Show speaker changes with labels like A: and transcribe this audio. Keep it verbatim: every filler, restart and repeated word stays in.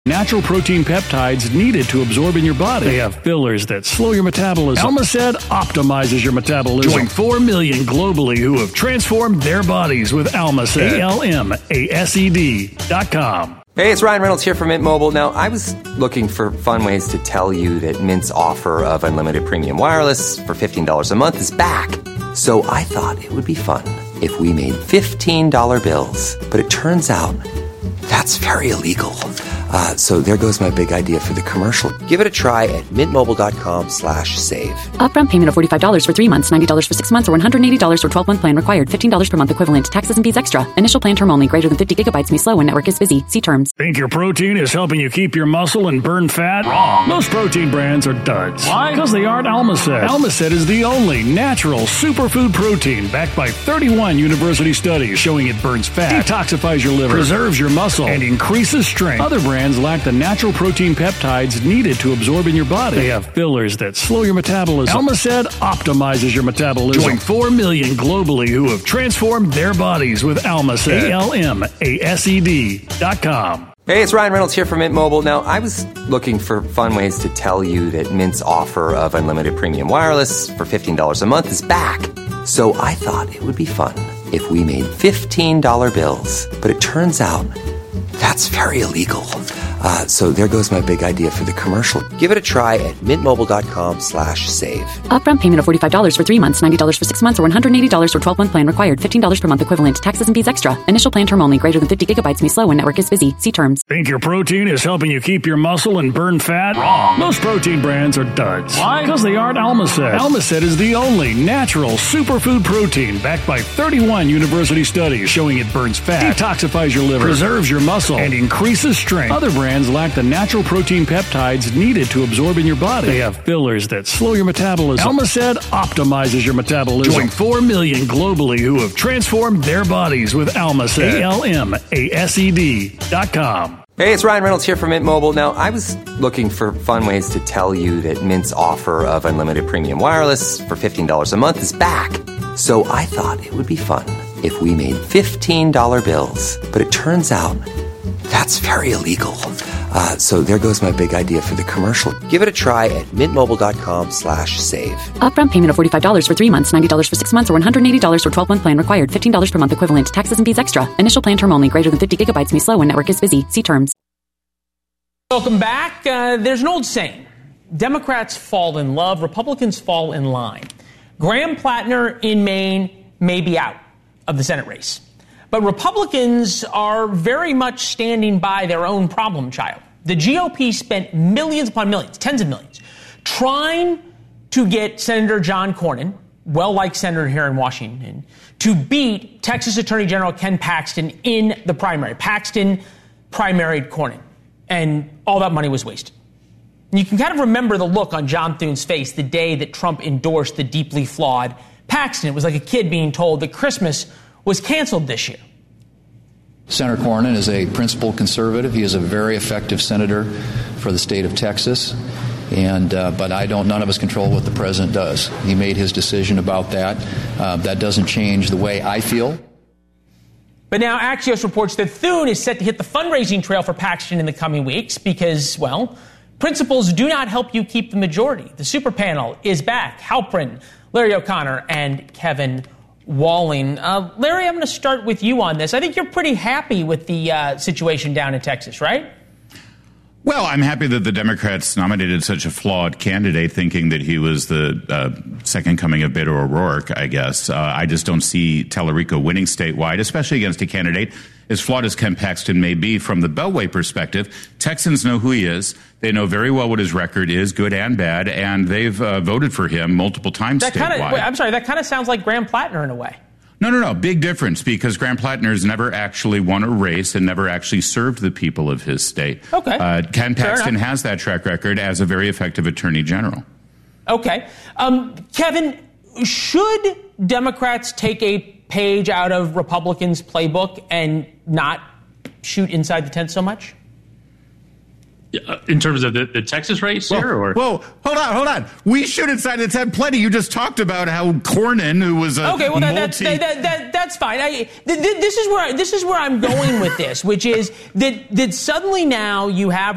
A: Natural protein peptides needed to absorb in your body. They have fillers that slow your metabolism. Almacet optimizes your metabolism. Join four million globally who have transformed their bodies with Almacet. A L M A S E D dot com.
B: Hey, it's Ryan Reynolds here from Mint Mobile. Now, I was looking for fun ways to tell you that Mint's offer of unlimited premium wireless for fifteen dollars a month is back. So I thought it would be fun if we made fifteen dollar bills. But it turns out that's very illegal. Uh, so there goes my big idea for the commercial. Give it a try at mintmobile.com slash save.
C: Upfront payment of forty-five dollars for three months, ninety dollars for six months, or one hundred eighty dollars for twelve-month plan required. fifteen dollars per month equivalent. Taxes and fees extra. Initial plan term only. Greater than fifty gigabytes may slow when network is busy. See terms.
A: Think your protein is helping you keep your muscle and burn fat? Wrong. Most protein brands are duds. Why? Because they aren't Almacet. Almacet is the only natural superfood protein backed by thirty-one university studies showing it burns fat, detoxifies your liver, preserves your muscle, and increases strength. Other brands lack the natural protein peptides needed to absorb in your body. They have fillers that slow your metabolism. Almacet optimizes your metabolism. Join four million globally who have transformed their bodies with Almacet. A L M A S E D dot com.
B: Hey, it's Ryan Reynolds here from Mint Mobile. Now, I was looking for fun ways to tell you that Mint's offer of unlimited premium wireless for fifteen dollars a month is back. So I thought it would be fun if we made fifteen dollar bills. But it turns out that's very illegal. Uh, so there goes my big idea for the commercial. Give it a try at mintmobile.com slash save.
C: Upfront payment of forty-five dollars for three months, ninety dollars for six months, or one hundred eighty dollars for twelve-month plan required. fifteen dollars per month equivalent. Taxes and fees extra. Initial plan term only. Greater than fifty gigabytes may slow when network is busy. See terms.
A: Think your protein is helping you keep your muscle and burn fat? Wrong. Most protein brands are duds. Why? Because they aren't Almacet. Almacet is the only natural superfood protein backed by thirty-one university studies showing it burns fat, detoxifies your liver, preserves your muscle, and increases strength. Other brands lack the natural protein peptides needed to absorb in your body. They have fillers that slow your metabolism. Almacet optimizes your metabolism. Join four million globally who have transformed their bodies with Almacet. A L M A S E D dot com.
B: Hey, it's Ryan Reynolds here from Mint Mobile. Now, I was looking for fun ways to tell you that Mint's offer of unlimited premium wireless for fifteen dollars a month is back. So I thought it would be fun if we made fifteen dollar bills. But it turns out that's very illegal. Uh, so there goes my big idea for the commercial. Give it a try at mintmobile.com slash save.
C: Upfront payment of forty-five dollars for three months, ninety dollars for six months, or one hundred eighty dollars for twelve-month plan required. fifteen dollars per month equivalent. Taxes and fees extra. Initial plan term only. Greater than fifty gigabytes may slow when network is busy. See terms.
D: Welcome back. Uh, there's an old saying. Democrats fall in love. Republicans fall in line. Graham Plattner in Maine may be out of the Senate race. But Republicans are very much standing by their own problem child. The G O P spent millions upon millions, tens of millions, trying to get Senator John Cornyn, well-liked senator here in Washington, to beat Texas Attorney General Ken Paxton in the primary. Paxton primaried Cornyn, and all that money was wasted. And you can kind of remember the look on John Thune's face the day that Trump endorsed the deeply flawed Paxton. It was like a kid being told that Christmas was canceled this year.
E: Senator Cornyn is a principled conservative. He is a very effective senator for the state of Texas. And uh, but I don't. None of us control what the president does. He made his decision about that. Uh, that doesn't change the way I feel.
D: But now Axios reports that Thune is set to hit the fundraising trail for Paxton in the coming weeks because, well, principles do not help you keep the majority. The super panel is back. Halprin, Larry O'Connor, and Kevin Walling. Uh, Larry, I'm going to start with you on this. I think you're pretty happy with the uh, situation down in Texas, right?
F: Well, I'm happy that the Democrats nominated such a flawed candidate, thinking that he was the uh, second coming of Beto O'Rourke, I guess. Uh, I just don't see Tallarico winning statewide, especially against a candidate as flawed as Ken Paxton may be from the Beltway perspective. Texans know who he is. They know very well what his record is, good and bad, and they've uh, voted for him multiple times
D: that
F: statewide.
D: Kinda, wait, I'm sorry, that kind of sounds like Graham Plattner in a way.
F: No, no, no. Big difference, because Graham Plattner's never actually won a race and never actually served the people of his state.
D: Okay.
F: Uh, Ken Paxton has that track record as a very effective attorney general.
D: Okay. Um, Kevin, should Democrats take a page out of Republicans' playbook and not shoot inside the tent so much?
G: In terms of the, the Texas race
F: well,
G: here? Or?
F: Whoa, hold on, hold on. We shoot inside the tent plenty. You just talked about how Cornyn, who was a
D: okay, well, that,
F: multi-
D: that, that, that, that's fine. I, th- th- this is where I, this is where I'm going with this, which is that that suddenly now you have